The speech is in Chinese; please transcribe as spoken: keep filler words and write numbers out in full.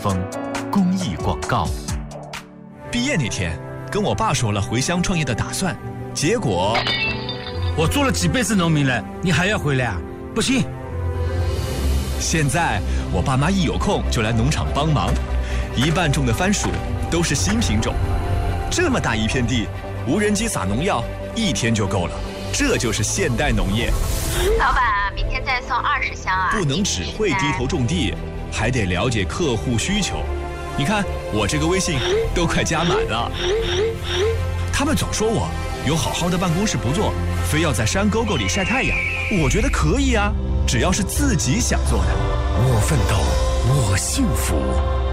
风公益广告。 毕业那天，跟我爸说了回乡创业的打算，结果我做了几辈子农民了，你还要回来啊？不行。 现在我爸妈一有空就来农场帮忙，一半种的番薯都是新品种。这么大一片地，无人机撒农药一天就够了，这就是现代农业。 老板啊，明天再送二十箱啊！ 不能只会低头种地，还得了解客户需求。你看我这个微信都快加满了。他们总说我有好好的办公室不做，非要在山沟沟里晒太阳。我觉得可以啊，只要是自己想做的。 我奋斗，我幸福。